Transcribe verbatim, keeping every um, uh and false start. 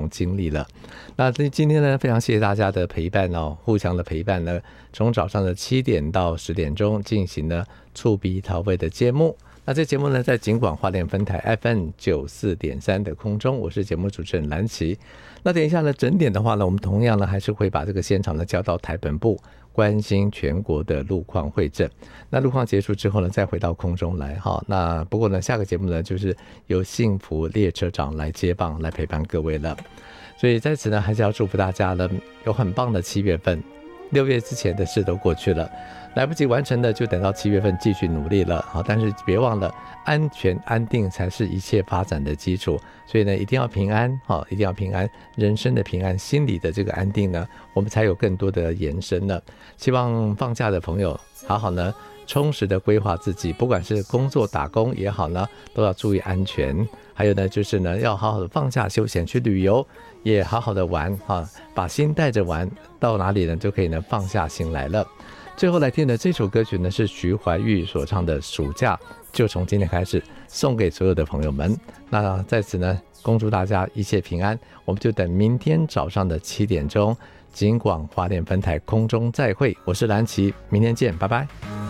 种经历了。那今天呢，非常谢谢大家的陪伴哦，互相的陪伴呢，从早上的七点到十点钟进行了触鼻桃味的节目。那这节目呢，在警广花莲分台 F M 九四点三 的空中，我是节目主持人蓝琪。那等一下呢，整点的话呢，我们同样呢还是会把这个现场呢交到台本部，关心全国的路况会诊。那路况结束之后呢，再回到空中来哈。那不过呢，下个节目呢，就是由幸福列车长来接棒，来陪伴各位了。所以在此呢，还是要祝福大家呢，有很棒的七月份。六月之前的事都过去了，来不及完成的就等到七月份继续努力了。好，但是别忘了，安全安定才是一切发展的基础。所以呢，一定要平安，好，一定要平安，人生的平安，心理的这个安定呢，我们才有更多的延伸呢。希望放假的朋友好好呢，充实的规划自己，不管是工作打工也好呢，都要注意安全。还有呢，就是呢，要好好的放假休闲，去旅游，也好好的玩啊，把心带着玩，到哪里呢就可以呢放下心来了。最后来听的这首歌曲呢，是徐怀钰所唱的《暑假》，就从今天开始送给所有的朋友们。那在此呢，恭祝大家一切平安。我们就等明天早上的七点钟，警广花莲分台空中再会。我是蓝琪，明天见，拜拜。